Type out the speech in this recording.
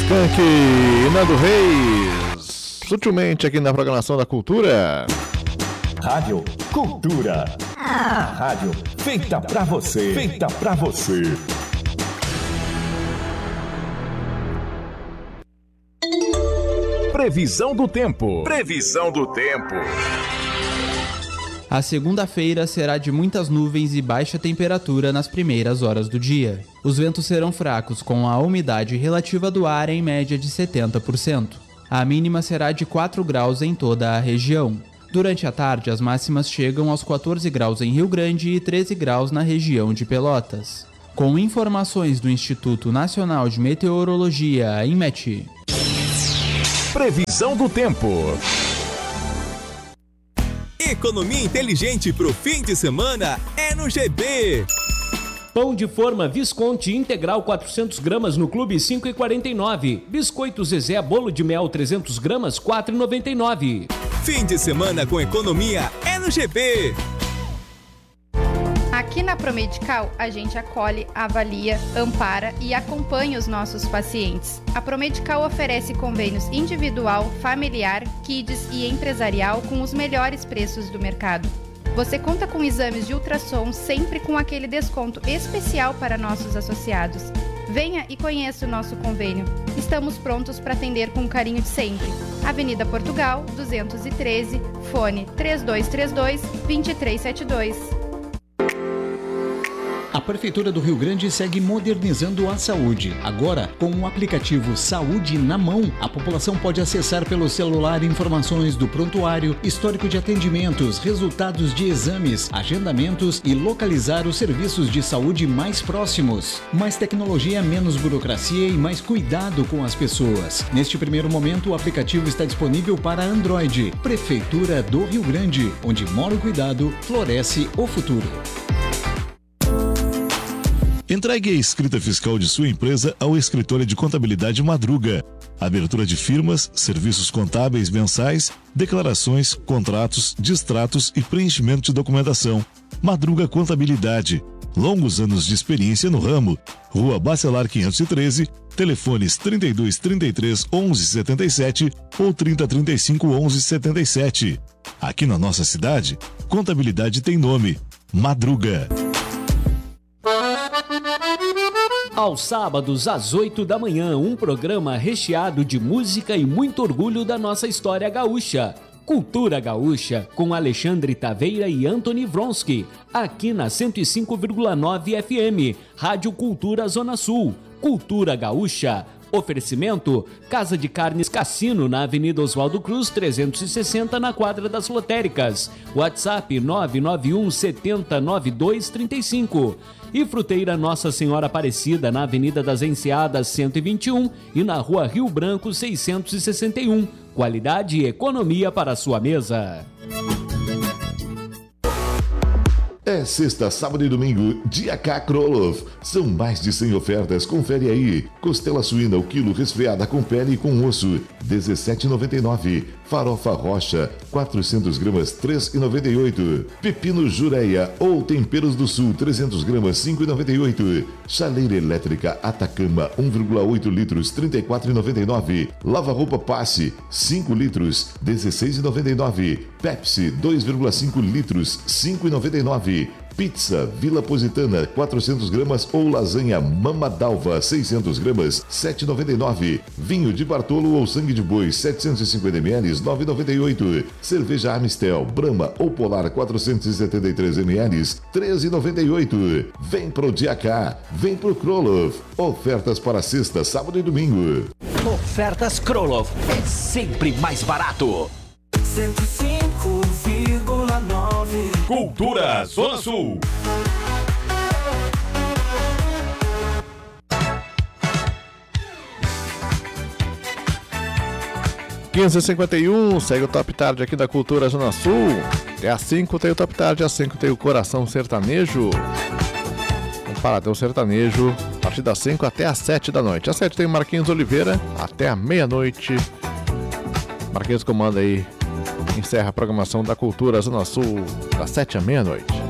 Skank e Nando Reis, sutilmente aqui na programação da Cultura. Rádio Cultura. A rádio feita pra você. Feita pra você. Previsão do tempo. Previsão do tempo. A segunda-feira será de muitas nuvens e baixa temperatura nas primeiras horas do dia. Os ventos serão fracos, com a umidade relativa do ar em média de 70%. A mínima será de 4 graus em toda a região. Durante a tarde, as máximas chegam aos 14 graus em Rio Grande e 13 graus na região de Pelotas. Com informações do Instituto Nacional de Meteorologia, INMET. Previsão do tempo. Economia inteligente pro fim de semana é no GB. Pão de forma Visconti integral 400 gramas no Clube 5,49. Biscoito Zezé bolo de mel 300 gramas 4,99. Fim de semana com economia é no GB. Aqui na Promedical, a gente acolhe, avalia, ampara e acompanha os nossos pacientes. A Promedical oferece convênios individual, familiar, kids e empresarial com os melhores preços do mercado. Você conta com exames de ultrassom sempre com aquele desconto especial para nossos associados. Venha e conheça o nosso convênio. Estamos prontos para atender com o carinho de sempre. Avenida Portugal, 213, fone 3232-2372. A Prefeitura do Rio Grande segue modernizando a saúde. Agora, com o aplicativo Saúde na Mão, a população pode acessar pelo celular informações do prontuário, histórico de atendimentos, resultados de exames, agendamentos e localizar os serviços de saúde mais próximos. Mais tecnologia, menos burocracia e mais cuidado com as pessoas. Neste primeiro momento, o aplicativo está disponível para Android. Prefeitura do Rio Grande, onde mora o cuidado, floresce o futuro. Entregue a escrita fiscal de sua empresa ao escritório de contabilidade Madruga. Abertura de firmas, serviços contábeis mensais, declarações, contratos, distratos e preenchimento de documentação. Madruga Contabilidade. Longos anos de experiência no ramo. Rua Bacelar 513, telefones 3233 1177 ou 3035 1177. Aqui na nossa cidade, contabilidade tem nome: Madruga. Aos sábados, às 8 da manhã, um programa recheado de música e muito orgulho da nossa história gaúcha. Cultura Gaúcha, com Alexandre Taveira e Anthony Vronsky, aqui na 105,9 FM, Rádio Cultura Zona Sul. Cultura Gaúcha. Oferecimento: Casa de Carnes Cassino, na Avenida Oswaldo Cruz, 360, na Quadra das Lotéricas. WhatsApp 991 70 9235. E Fruteira Nossa Senhora Aparecida, na Avenida das Enseadas 121 e na Rua Rio Branco 661. Qualidade e economia para a sua mesa. É sexta, sábado e domingo, dia K Krolov. São mais de 100 ofertas, confere aí. Costela suína, o quilo resfriada com pele e com osso, R$17,99. Farofa rocha, 400 gramas, R$3,98. Pepino jureia ou temperos do sul, 300 gramas, R$5,98. Chaleira elétrica Atacama, 1,8 litros, R$34,99. Lava-roupa Passe, 5 litros, R$16,99. Pepsi, 2,5 litros, R$5,99. Pizza Vila Positana, 400 gramas ou lasanha Mama Dalva, 600 gramas, R$7,99. Vinho de Bartolo ou sangue de boi, 750 ml, R$9,98. Cerveja Amistel, Brahma ou Polar, 473 ml, R$13,98. Vem pro dia K, vem pro Krolov. Ofertas para sexta, sábado e domingo. Ofertas Krolov é sempre mais barato. 105,9 Cultura Zona Sul. h segue o Top Tarde aqui da Cultura Zona Sul. Até às 5 tem o Top Tarde, às 5 tem o Coração Sertanejo. Um paradão sertanejo, a partir das 5 até às 7 da noite. Às 7 tem o Marquinhos Oliveira, até a meia-noite. Marquinhos comanda aí, encerra a programação da Cultura Zona Sul, das 7 à meia-noite.